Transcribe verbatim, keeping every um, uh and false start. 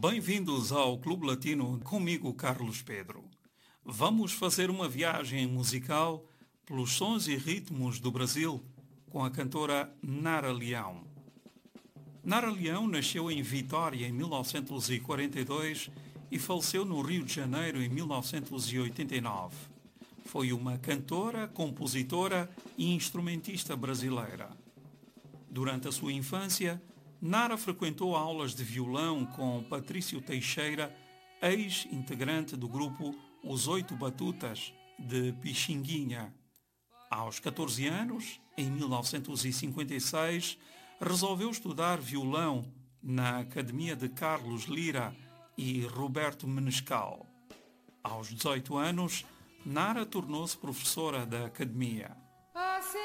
Bem-vindos ao Clube Latino, comigo, Carlos Pedro. Vamos fazer uma viagem musical pelos sons e ritmos do Brasil com a cantora Nara Leão. Nara Leão nasceu em Vitória em mil novecentos e quarenta e dois e faleceu no Rio de Janeiro em mil novecentos e oitenta e nove. Foi uma cantora, compositora e instrumentista brasileira. Durante a sua infância, Nara frequentou aulas de violão com Patrício Teixeira, ex-integrante do grupo Os Oito Batutas, de Pixinguinha. Aos catorze anos, em mil novecentos e cinquenta e seis, resolveu estudar violão na Academia de Carlos Lira e Roberto Menescal. Aos dezoito anos, Nara tornou-se professora da Academia.